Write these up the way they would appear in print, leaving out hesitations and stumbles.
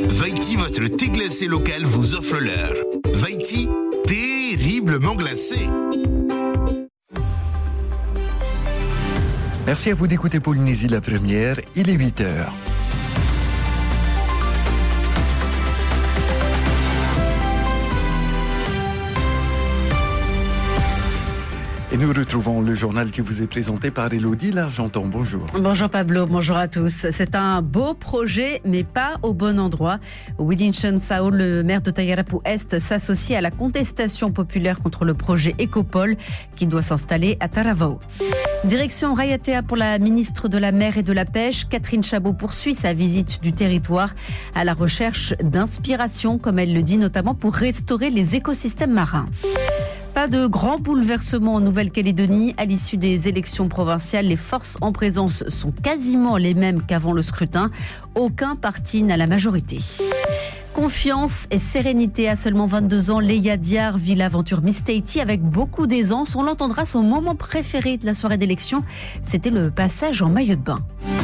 Vaiti, votre thé glacé local, vous offre l'heure. Vaiti, terriblement glacé. Merci à vous d'écouter Polynésie la première, il est 8h. Et nous retrouvons le journal qui vous est présenté par Élodie L'Argenton. Bonjour. Bonjour Pablo, bonjour à tous. C'est un beau projet, mais pas au bon endroit. Wilinchen Sao, le maire de Tayarapu Est, s'associe à la contestation populaire contre le projet Ecopole qui doit s'installer à Taravao. Direction Raiatea pour la ministre de la Mer et de la Pêche. Catherine Chabot poursuit sa visite du territoire à la recherche d'inspiration, comme elle le dit, notamment pour restaurer les écosystèmes marins. Pas de grands bouleversements en Nouvelle-Calédonie. À l'issue des élections provinciales, les forces en présence sont quasiment les mêmes qu'avant le scrutin. Aucun parti n'a la majorité. Confiance et sérénité. À seulement 22 ans, Leia Diar vit l'aventure Miss Tahiti avec beaucoup d'aisance. On l'entendra, son moment préféré de la soirée d'élection, c'était le passage en maillot de bain.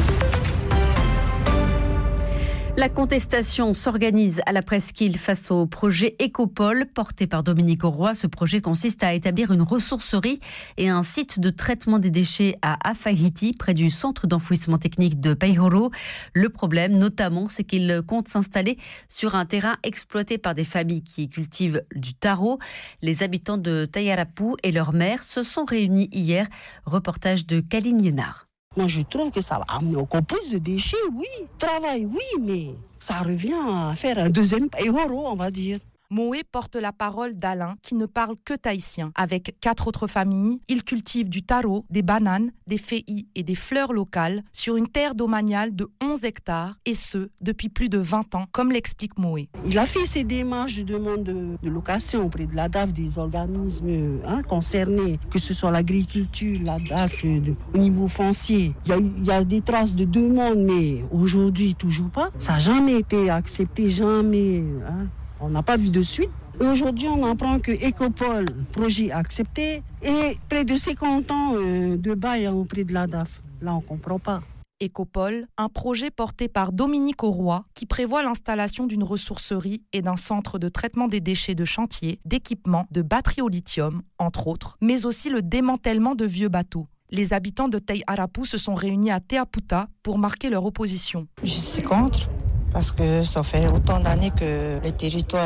La contestation s'organise à la presqu'île face au projet Ecopole porté par Dominique Auroy. Ce projet consiste à établir une ressourcerie et un site de traitement des déchets à Afahiti, près du centre d'enfouissement technique de Paihoro. Le problème, notamment, c'est qu'il compte s'installer sur un terrain exploité par des familles qui cultivent du taro. Les habitants de Tayarapu et leur maire se sont réunis hier. Reportage de Kaline Liénard. Moi, je trouve que ça va amener encore plus de déchets, oui. Travail, oui, mais ça revient à faire un deuxième Paihoro, on va dire. Moé porte la parole d'Alain, qui ne parle que tahitien. Avec 4 autres familles, il cultive du taro, des bananes, des féis et des fleurs locales sur une terre domaniale de 11 hectares, et ce, depuis plus de 20 ans, comme l'explique Moé. Il a fait ses démarches de demande de location auprès de la DAF, des organismes concernés, que ce soit l'agriculture, la DAF, au niveau foncier. Il y a des traces de demande, mais aujourd'hui, toujours pas. Ça n'a jamais été accepté, jamais. On n'a pas vu de suite. Et aujourd'hui, on apprend que Ecopole, projet accepté, et près de 50 ans de bail auprès de la DAF. Là, on ne comprend pas. Ecopole, un projet porté par Dominique Auroy qui prévoit l'installation d'une ressourcerie et d'un centre de traitement des déchets de chantier, d'équipements, de batteries au lithium, entre autres, mais aussi le démantèlement de vieux bateaux. Les habitants de Tayarapu se sont réunis à Te Aputa pour marquer leur opposition. Je suis contre. Parce que ça fait autant d'années que le territoire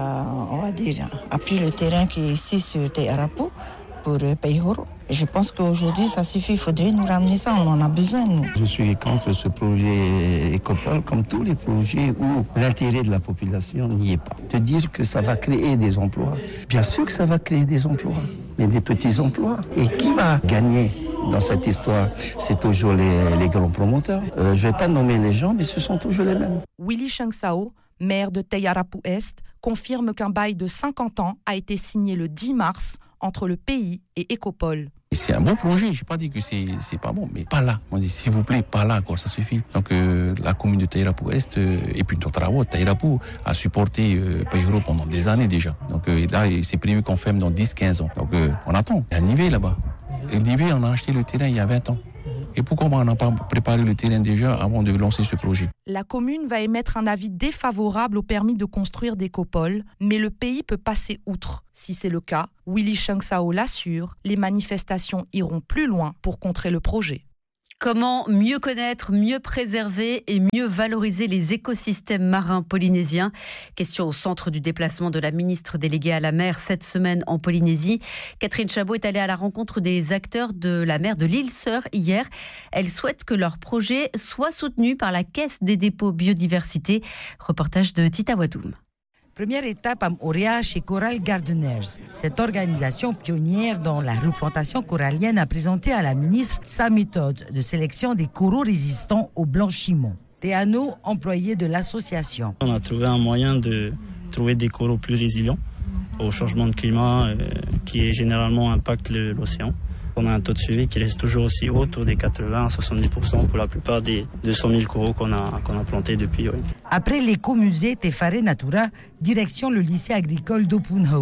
a pris le terrain qui est ici sur Tayarapu pour Paihoro. Je pense qu'aujourd'hui, ça suffit. Il faudrait nous ramener ça. On en a besoin, nous. Je suis contre ce projet Ecopole, comme tous les projets où l'intérêt de la population n'y est pas. De dire que ça va créer des emplois. Bien sûr que ça va créer des emplois, mais des petits emplois. Et qui va gagner dans cette histoire? C'est toujours les grands promoteurs. Je ne vais pas nommer les gens, mais ce sont toujours les mêmes. Wilinchen Sao, maire de Tayarapu Est, confirme qu'un bail de 50 ans a été signé le 10 mars entre le pays et Ecopole. C'est un bon projet, je n'ai pas dit que c'est pas bon, mais pas là. On dit s'il vous plaît, pas là, quoi, ça suffit. Donc la commune de Tayarapu Est et puis Totarawa, Tayarapu a supporté Paihoro pendant des années déjà. Donc là, c'est prévu qu'on ferme dans 10-15 ans. Donc on attend. Il y a un Nivé là-bas. Et le Nivé, on a acheté le terrain il y a 20 ans. Et pourquoi on n'a pas préparé le terrain déjà avant de lancer ce projet? La commune va émettre un avis défavorable au permis de construire d'Ecopole, mais le pays peut passer outre. Si c'est le cas, Wilinchen Sao l'assure, les manifestations iront plus loin pour contrer le projet. Comment mieux connaître, mieux préserver et mieux valoriser les écosystèmes marins polynésiens? Question au centre du déplacement de la ministre déléguée à la mer cette semaine en Polynésie. Catherine Chabot est allée à la rencontre des acteurs de la mer de l'île Sœur hier. Elle souhaite que leur projet soit soutenu par la Caisse des dépôts biodiversité. Reportage de Tita Wadoum. Première étape à Moorea chez Coral Gardeners. Cette organisation pionnière dans la replantation corallienne a présenté à la ministre sa méthode de sélection des coraux résistants au blanchiment. Théano, employé de l'association. On a trouvé un moyen de trouver des coraux plus résilients au changement de climat qui généralement impacte l'océan. On a un taux de suivi qui reste toujours aussi haut, autour des 80 à 70% pour la plupart des 200 000 coraux qu'on a plantés depuis. Oui. Après l'écomusée Te Whare Natura, direction le lycée agricole d'Opunhau.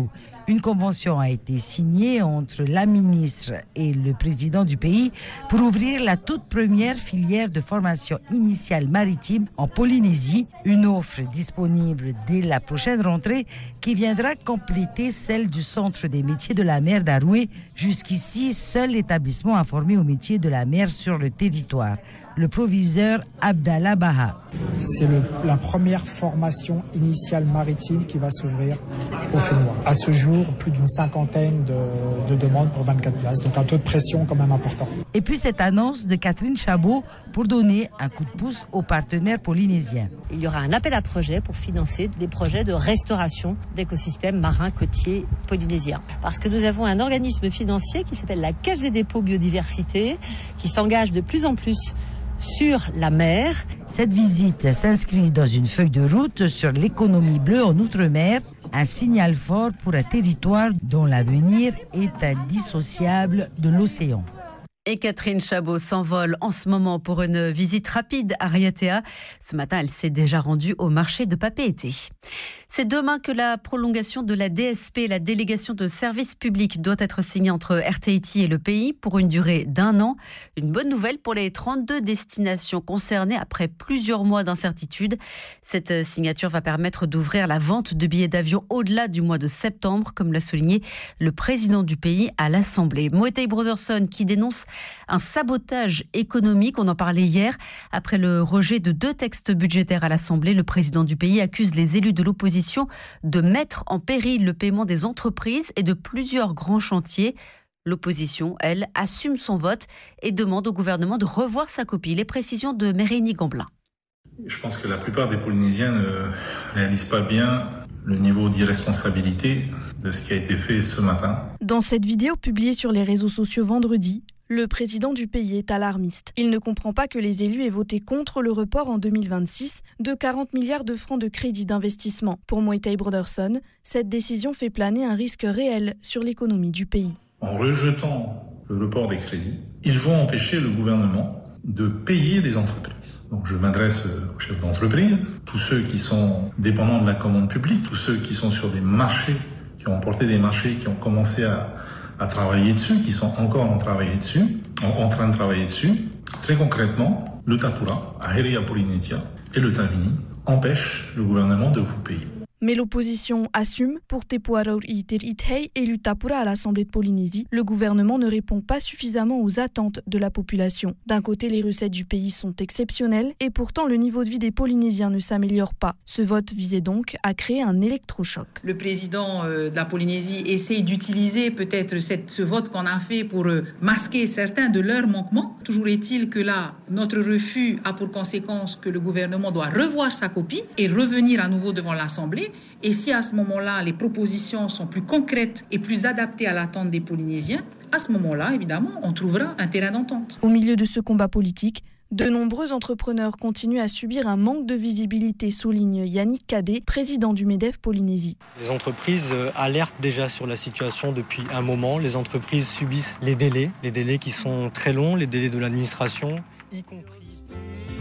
Une convention a été signée entre la ministre et le président du pays pour ouvrir la toute première filière de formation initiale maritime en Polynésie. Une offre disponible dès la prochaine rentrée qui viendra compléter celle du Centre des métiers de la mer d'Aroué. Jusqu'ici, seul établissement a formé au métier de la mer sur le territoire. Le proviseur Abdallah Baha. C'est la première formation initiale maritime qui va s'ouvrir au Fénois. À ce jour, plus d'une cinquantaine de demandes pour 24 places, donc un taux de pression quand même important. Et puis cette annonce de Catherine Chabot pour donner un coup de pouce aux partenaires polynésiens. Il y aura un appel à projets pour financer des projets de restauration d'écosystèmes marins côtiers polynésiens. Parce que nous avons un organisme financier qui s'appelle la Caisse des dépôts biodiversité, qui s'engage de plus en plus sur la mer. Cette visite s'inscrit dans une feuille de route sur l'économie bleue en Outre-mer, un signal fort pour un territoire dont l'avenir est indissociable de l'océan. Et Catherine Chabot s'envole en ce moment pour une visite rapide à Raiatea. Ce matin, elle s'est déjà rendue au marché de Papeete. C'est demain que la prolongation de la DSP, la délégation de service public, doit être signée entre RTIT et le pays pour une durée d'1 an. Une bonne nouvelle pour les 32 destinations concernées après plusieurs mois d'incertitude. Cette signature va permettre d'ouvrir la vente de billets d'avion au-delà du mois de septembre, comme l'a souligné le président du pays à l'Assemblée. Moetai Brotherson qui dénonce un sabotage économique, on en parlait hier. Après le rejet de 2 textes budgétaires à l'Assemblée, le président du pays accuse les élus de l'opposition de mettre en péril le paiement des entreprises et de plusieurs grands chantiers. L'opposition, elle, assume son vote et demande au gouvernement de revoir sa copie. Les précisions de Mérénie Gamblin. Je pense que la plupart des Polynésiens ne réalisent pas bien le niveau d'irresponsabilité de ce qui a été fait ce matin. Dans cette vidéo publiée sur les réseaux sociaux vendredi, le président du pays est alarmiste. Il ne comprend pas que les élus aient voté contre le report en 2026 de 40 milliards de francs de crédit d'investissement. Pour Moetai Brotherson, cette décision fait planer un risque réel sur l'économie du pays. En rejetant le report des crédits, ils vont empêcher le gouvernement de payer les entreprises. Donc je m'adresse aux chefs d'entreprise, tous ceux qui sont dépendants de la commande publique, tous ceux qui sont sur des marchés, qui ont emporté des marchés, qui ont commencé à travailler dessus, qui sont encore en train de travailler dessus. Très concrètement, le Tapura, Aherea Polynesia et le Tavini empêchent le gouvernement de vous payer. Mais l'opposition assume. Pour Tepu Araur Iter Ithei, élu Tapura à l'Assemblée de Polynésie, le gouvernement ne répond pas suffisamment aux attentes de la population. D'un côté, les recettes du pays sont exceptionnelles et pourtant le niveau de vie des Polynésiens ne s'améliore pas. Ce vote visait donc à créer un électrochoc. Le président de la Polynésie essaye d'utiliser peut-être ce vote qu'on a fait pour masquer certains de leurs manquements. Toujours est-il que là, notre refus a pour conséquence que le gouvernement doit revoir sa copie et revenir à nouveau devant l'Assemblée. Et si à ce moment-là, les propositions sont plus concrètes et plus adaptées à l'attente des Polynésiens, à ce moment-là, évidemment, on trouvera un terrain d'entente. Au milieu de ce combat politique, de nombreux entrepreneurs continuent à subir un manque de visibilité, souligne Yannick Cadet, président du MEDEF Polynésie. Les entreprises alertent déjà sur la situation depuis un moment. Les entreprises subissent les délais qui sont très longs, les délais de l'administration, y compris...